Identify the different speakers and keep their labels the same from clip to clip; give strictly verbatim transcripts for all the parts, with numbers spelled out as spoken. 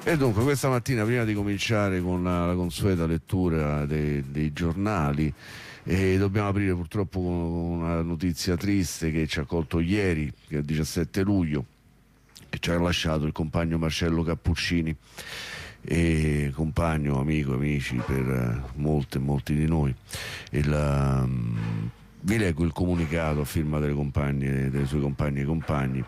Speaker 1: E dunque questa mattina, prima di cominciare con la, la consueta lettura dei, dei giornali, eh, dobbiamo aprire purtroppo con una notizia triste che ci ha colto ieri, che è il diciassette luglio, che ci ha lasciato il compagno Marcello Cappuccini, e compagno, amico, amici per eh, molte, molti di noi. Il, um, vi leggo il comunicato a firma delle compagne, delle sue compagne e compagni,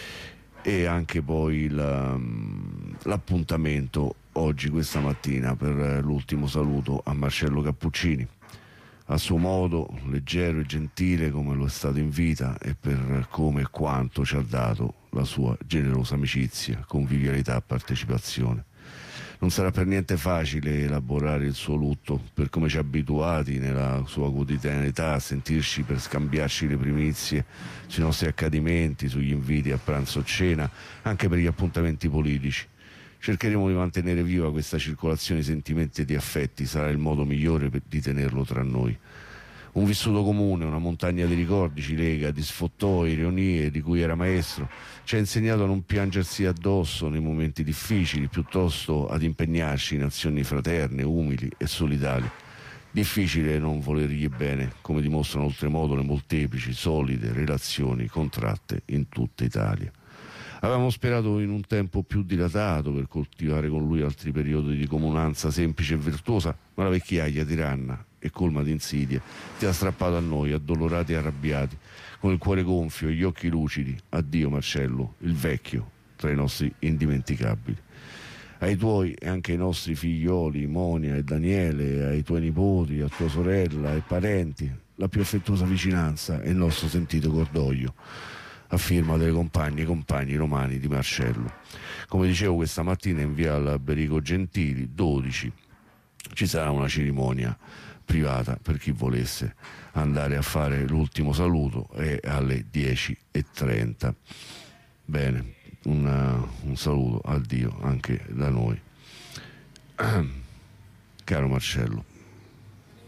Speaker 1: e anche poi il, um, l'appuntamento oggi, questa mattina, per l'ultimo saluto a Marcello Cappuccini, a suo modo leggero e gentile come lo è stato in vita, e per come e quanto ci ha dato la sua generosa amicizia, convivialità e partecipazione. Non sarà per niente facile elaborare il suo lutto, per come ci ha abituati nella sua quotidianità a sentirci per scambiarci le primizie sui nostri accadimenti, sugli inviti a pranzo o cena, anche per gli appuntamenti politici. Cercheremo di mantenere viva questa circolazione di sentimenti e di affetti, sarà il modo migliore per, di tenerlo tra noi. Un vissuto comune, una montagna di ricordi ci lega, di sfottoi, ironie di cui era maestro. Ci ha insegnato a non piangersi addosso nei momenti difficili, piuttosto ad impegnarci in azioni fraterne, umili e solidali. Difficile non volergli bene, come dimostrano oltremodo le molteplici, solide relazioni contratte in tutta Italia. Avevamo sperato in un tempo più dilatato per coltivare con lui altri periodi di comunanza semplice e virtuosa, ma la vecchiaia tiranna e colma di insidie ti ha strappato a noi, addolorati e arrabbiati, con il cuore gonfio e gli occhi lucidi. Addio Marcello, il vecchio tra i nostri indimenticabili. Ai tuoi e anche ai nostri figlioli Monia e Daniele, ai tuoi nipoti, a tua sorella e parenti, la più affettuosa vicinanza e il nostro sentito cordoglio, a firma delle compagne e compagni romani di Marcello. Come dicevo, questa mattina in via Alberico Gentili dodici ci sarà una cerimonia privata per chi volesse andare a fare l'ultimo saluto, e alle dieci e trenta. Bene, un, un saluto, addio anche da noi. Caro Marcello,